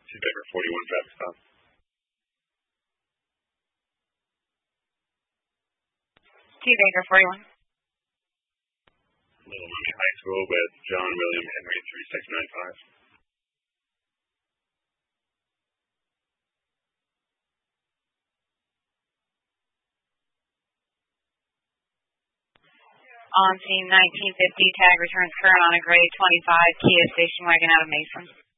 Baker 41 traffic stop. Baker 41. Little Miami High School with John William Henry 3695. On scene 1950, tag returns current on a gray 25 Kia station wagon out of Mason.